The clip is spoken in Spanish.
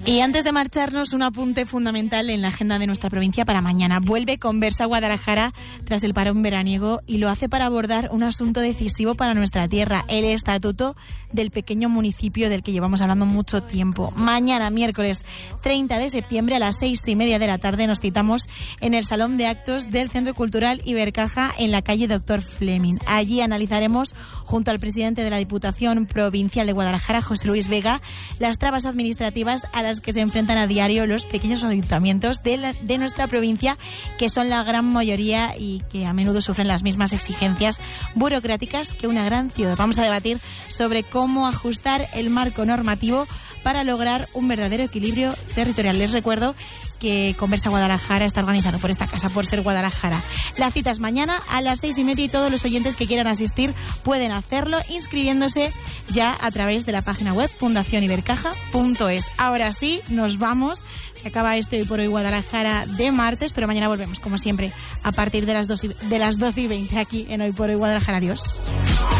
Y antes de marcharnos, un apunte fundamental en la agenda de nuestra provincia para mañana. Vuelve Conversa Guadalajara tras el parón veraniego y lo hace para abordar un asunto decisivo para nuestra tierra, el estatuto del pequeño municipio del que llevamos hablando mucho tiempo. Mañana, miércoles 30 de septiembre, a las 6:30 de la tarde, nos citamos en el Salón de Actos del Centro Cultural Ibercaja en la calle Doctor Fleming. Allí analizaremos, junto al presidente de la Diputación Provincial de Guadalajara, José Luis Vega, las trabas administrativas a las que se enfrentan a diario los pequeños ayuntamientos de nuestra provincia, que son la gran mayoría y que a menudo sufren las mismas exigencias burocráticas que una gran ciudad. Vamos a debatir sobre cómo ajustar el marco normativo para lograr un verdadero equilibrio territorial. Les recuerdo que Conversa Guadalajara está organizado por esta casa, por Ser Guadalajara. La cita es mañana a las 6:30 y todos los oyentes que quieran asistir pueden hacerlo inscribiéndose ya a través de la página web fundacionibercaja.es. Ahora sí, nos vamos. Se acaba Hoy por Hoy Guadalajara de martes, pero mañana volvemos, como siempre, a partir de las 12:20 aquí en Hoy por Hoy Guadalajara. Adiós.